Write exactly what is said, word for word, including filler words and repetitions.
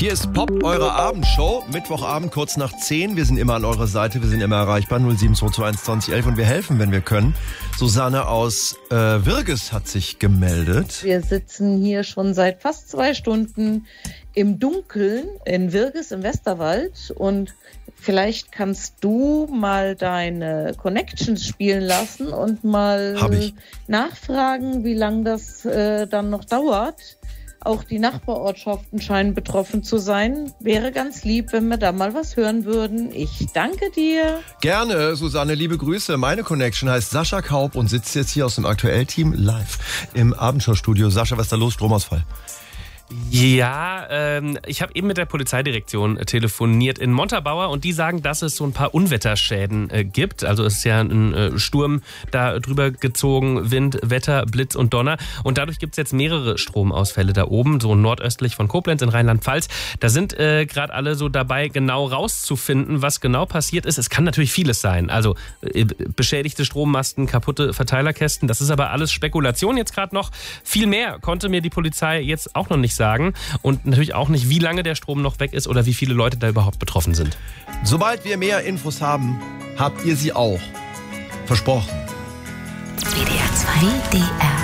Hier ist Pop, eure Abendshow. Mittwochabend kurz nach zehn. Wir sind immer an eurer Seite, wir sind immer erreichbar. null sieben zwei zwei eins zwanzig elf und wir helfen, wenn wir können. Susanne aus äh, Wirges hat sich gemeldet. Wir sitzen hier schon seit fast zwei Stunden im Dunkeln in Wirges im Westerwald und vielleicht kannst du mal deine Connections spielen lassen und mal nachfragen, wie lange das äh, dann noch dauert. Auch die Nachbarortschaften scheinen betroffen zu sein. Wäre ganz lieb, wenn wir da mal was hören würden. Ich danke dir. Gerne, Susanne, liebe Grüße. Meine Connection heißt Sascha Kaub und sitzt jetzt hier aus dem Aktuell-Team live im Abendschau-Studio. Sascha, was ist da los? Stromausfall. Ja, ähm, ich habe eben mit der Polizeidirektion telefoniert in Montabaur und die sagen, dass es so ein paar Unwetterschäden äh, gibt. Also es ist ja ein äh, Sturm da drüber gezogen, Wind, Wetter, Blitz und Donner. Und dadurch gibt es jetzt mehrere Stromausfälle da oben, so nordöstlich von Koblenz in Rheinland-Pfalz. Da sind äh, gerade alle so dabei, genau rauszufinden, was genau passiert ist. Es kann natürlich vieles sein. Also äh, beschädigte Strommasten, kaputte Verteilerkästen. Das ist aber alles Spekulation jetzt gerade noch. Viel mehr konnte mir die Polizei jetzt auch noch nicht sagen und natürlich auch nicht, wie lange der Strom noch weg ist oder wie viele Leute da überhaupt betroffen sind. Sobald wir mehr Infos haben, habt ihr sie auch. Versprochen. W D R zwei. W D R